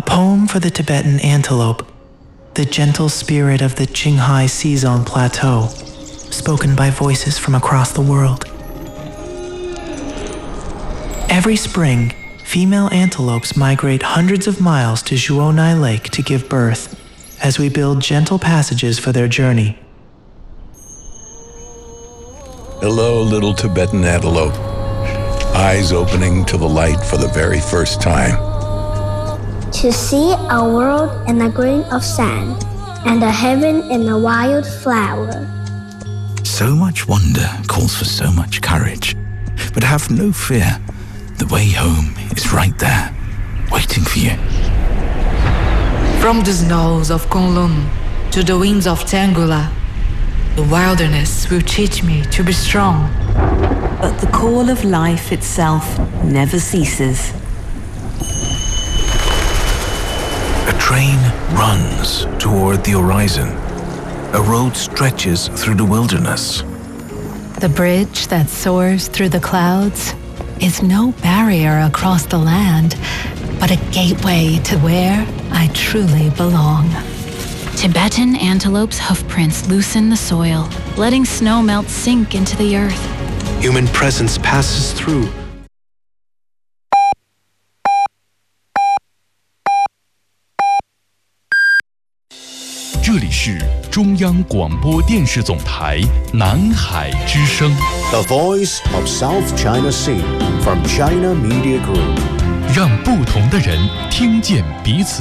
poem for the Tibetan antelope, the gentle spirit of the Qinghai Xizang Plateau, spoken by voices from across the world. Every spring, female antelopes migrate hundreds of miles to Zhuonai Lake to give birth, as we build gentle passages for their journey. Hello, little Tibetan antelope. Eyes opening to the light for the very first time. To see a world in a grain of sand, and a heaven in a wild flower. So much wonder calls for so much courage. But have no fear. The way home is right there, waiting for you. From the snows of Kunlun to the winds of Tangula, the wilderness will teach me to be strong. But the call of life itself never ceases. A train runs toward the horizon. A road stretches through the wilderness. The bridge that soars through the clouds is no barrier across the land, but a gateway to where I truly belong. Tibetan antelope's hoofprints loosen the soil, letting snow melt sink into the earth. Human presence passes through. "这里是中央广播电视总台南海之声 The Voice of South China Sea from China Media Group， 让不同的人听见彼此。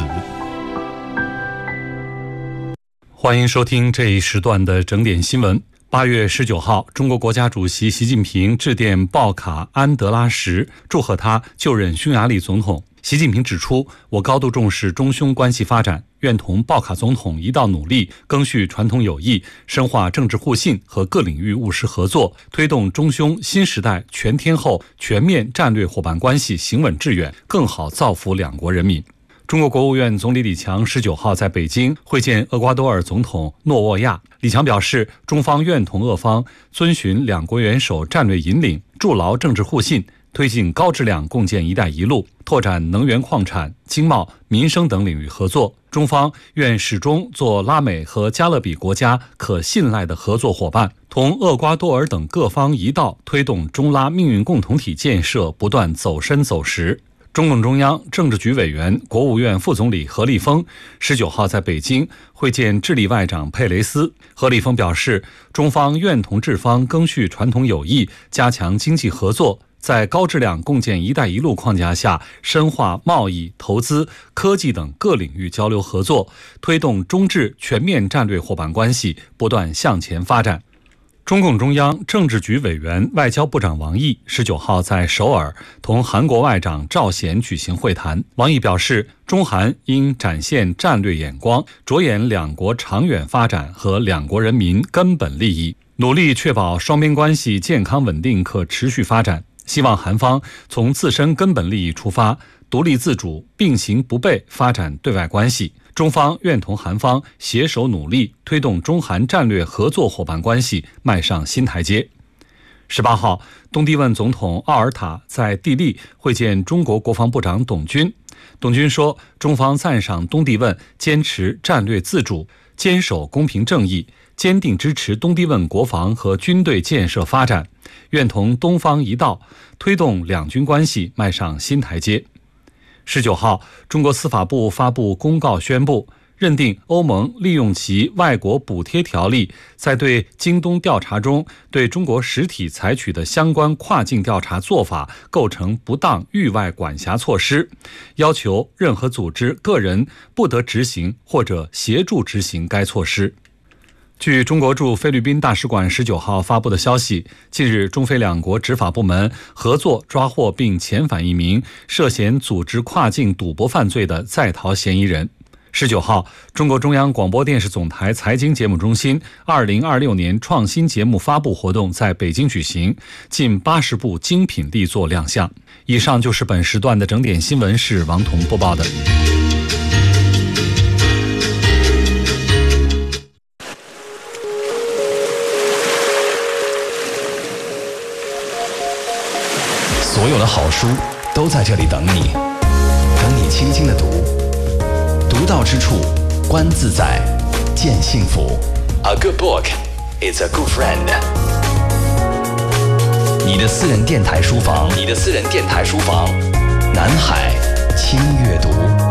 欢迎收听这一时段的整点新闻。8月19号，中国国家主席习近平致电鲍卡安德拉什，祝贺他就任匈牙利总统。习近平指出，我高度重视中匈关系发展，愿同鲍卡总统一道努力，赓续传统友谊，深化政治互信和各领域务实合作，推动中匈新时代全天候全面战略伙伴关系行稳致远，更好造福两国人民。中国国务院总理李强19号在北京会见厄瓜多尔总统诺沃亚。李强表示，中方愿同俄方遵循两国元首战略引领，筑牢政治互信，推进高质量共建“一带一路”，拓展能源矿产、经贸、民生等领域合作。中方愿始终做拉美和加勒比国家可信赖的合作伙伴，同厄瓜多尔等各方一道推动中拉命运共同体建设不断走深走实。中共中央政治局委员、国务院副总理何立峰19号在北京会见智利外长佩雷斯。何立峰表示，中方愿同智方赓续传统友谊，加强经济合作，在高质量共建“一带一路”框架下，深化贸易、投资、科技等各领域交流合作，推动中智全面战略伙伴关系不断向前发展。中共中央政治局委员、外交部长王毅19号在首尔同韩国外长赵贤举行会谈。王毅表示，中韩应展现战略眼光，着眼两国长远发展和两国人民根本利益，努力确保双边关系健康稳定可持续发展。希望韩方从自身根本利益出发，独立自主、并行不悖发展对外关系。中方愿同韩方携手努力，推动中韩战略合作伙伴关系迈上新台阶。18号，东帝汶总统奥尔塔在地利会见中国国防部长董军。董军说，中方赞赏东帝汶坚持战略自主，坚守公平正义，坚定支持东帝汶国防和军队建设发展，愿同东方一道，推动两军关系迈上新台阶。19号，中国司法部发布公告宣布，认定欧盟利用其外国补贴条例，在对京东调查中对中国实体采取的相关跨境调查做法构成不当域外管辖措施，要求任何组织、个人不得执行或者协助执行该措施。据中国驻菲律宾大使馆19号发布的消息，近日中菲两国执法部门合作抓获并遣返一名涉嫌组织跨境赌博犯罪的在逃嫌疑人。19号，中国中央广播电视总台财经节目中心2026年创新节目发布活动在北京举行，近80部精品力作亮相。以上就是本时段的整点新闻，是王彤播报的。 所有的好书都在这里等你，等你轻轻的读， 到之处，观自在，见幸福。A good book is a good friend。你的私人电台书房，南海轻阅读。